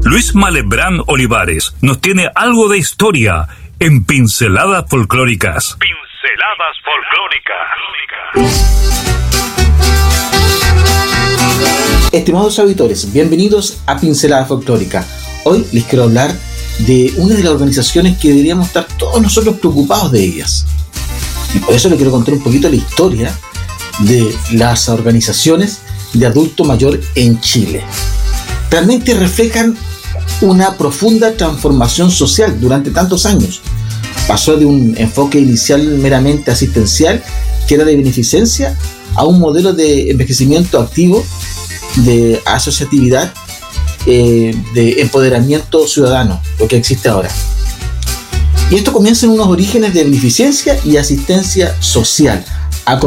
Luis Malebrán Olivares nos tiene algo de historia en Pinceladas Folclóricas. Pinceladas Folclóricas. Estimados auditores, bienvenidos a Pinceladas Folclóricas. Hoy les quiero hablar de una de las organizaciones que deberíamos estar todos nosotros preocupados de ellas. Y por eso les quiero contar un poquito la historia de las organizaciones de adulto mayor en Chile. Realmente reflejan una profunda transformación social durante tantos años. Pasó de un enfoque inicial meramente asistencial, que era de beneficencia, a un modelo de envejecimiento activo, de asociatividad, de empoderamiento ciudadano, lo que existe ahora. Y esto comienza en unos orígenes de beneficencia y asistencia social, a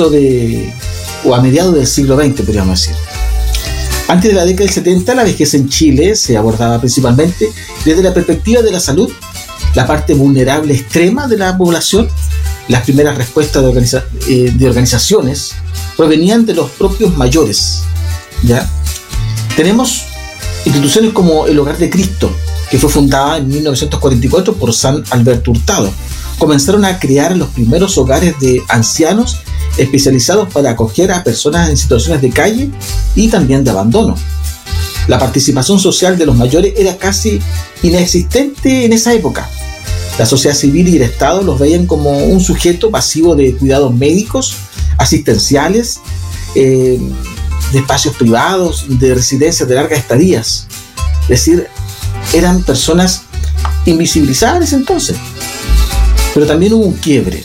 mediados del siglo XX, podríamos decir. Antes de la década del 70, la vejez en Chile se abordaba principalmente desde la perspectiva de la salud, la parte vulnerable extrema de la población. Las primeras respuestas de organizaciones provenían de los propios mayores, ¿ya? Tenemos instituciones como el Hogar de Cristo, que fue fundada en 1944 por San Alberto Hurtado. Comenzaron a crear los primeros hogares de ancianos especializados para acoger a personas en situaciones de calle y también de abandono. La participación social de los mayores era casi inexistente en esa época. La sociedad civil y el Estado los veían como un sujeto pasivo de cuidados médicos, asistenciales, de espacios privados, de residencias de largas estadías. Es decir, eran personas invisibilizadas en ese entonces. Pero también hubo un quiebre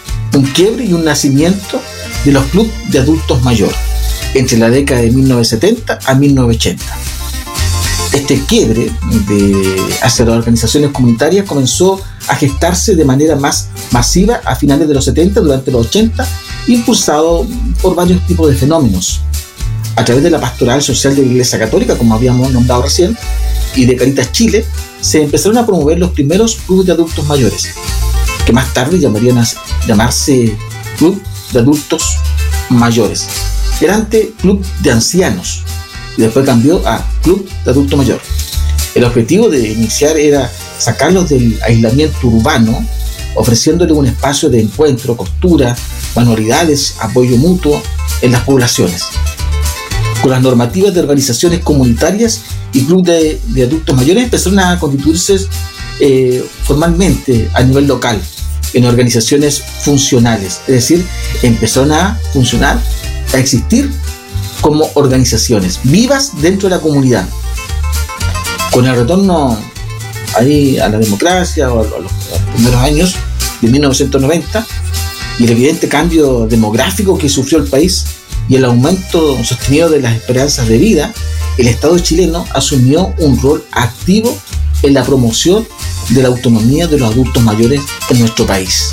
y un nacimiento de los clubes de adultos mayores entre la década de 1970 a 1980. Este quiebre hacia las organizaciones comunitarias comenzó a gestarse de manera más masiva a finales de los 70, durante los 80, impulsado por varios tipos de fenómenos. A través de la pastoral social de la Iglesia Católica, como habíamos nombrado recién, y de Caritas Chile, se empezaron a promover los primeros clubes de adultos mayores, que más tarde llamarían a llamarse Club de Adultos Mayores. Era antes Club de Ancianos y después cambió a Club de Adulto Mayor. El objetivo de iniciar era sacarlos del aislamiento urbano, ofreciéndoles un espacio de encuentro, costura, manualidades, apoyo mutuo en las poblaciones. Con las normativas de organizaciones comunitarias y club de adultos mayores empezaron a constituirse formalmente a nivel local en organizaciones funcionales, es decir, empezaron a funcionar, a existir como organizaciones vivas dentro de la comunidad. Con el retorno a la democracia o a los primeros años de 1990 y el evidente cambio demográfico que sufrió el país y el aumento sostenido de las esperanzas de vida, el Estado chileno asumió un rol activo en la promoción de la autonomía de los adultos mayores en nuestro país.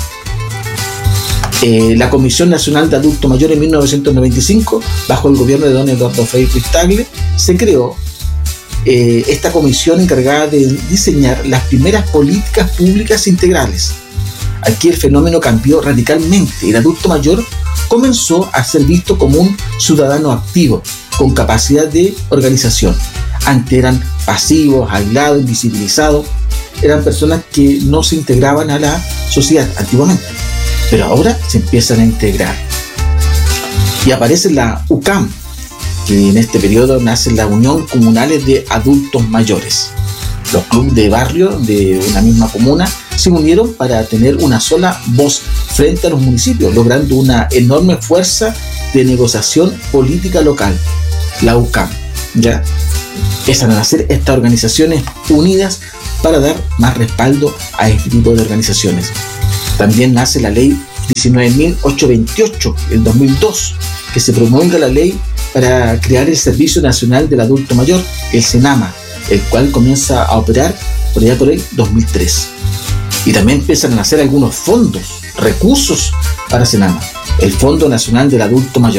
La Comisión Nacional de Adultos Mayores en 1995, bajo el gobierno de don Eduardo Frei Ruiz-Tagle, se creó esta comisión encargada de diseñar las primeras políticas públicas integrales. Aquí el fenómeno cambió radicalmente. El adulto mayor comenzó a ser visto como un ciudadano activo, con capacidad de organización. Antes eran pasivos, aislados, invisibilizados. Eran personas que no se integraban a la sociedad antiguamente, pero ahora se empiezan a integrar. Y aparece la UCAM, que en este periodo nace la Unión Comunales de Adultos Mayores. Los clubes de barrio de una misma comuna se unieron para tener una sola voz frente a los municipios, logrando una enorme fuerza de negociación política local, la UCAM. Ya empiezan a nacer estas organizaciones unidas para dar más respaldo a este tipo de organizaciones. También nace la ley 19.828, el 2002, que se promulga la ley para crear el Servicio Nacional del Adulto Mayor, el SENAMA, el cual comienza a operar por el 2003. Y también empiezan a nacer algunos fondos, recursos para SENAMA, el Fondo Nacional del Adulto Mayor.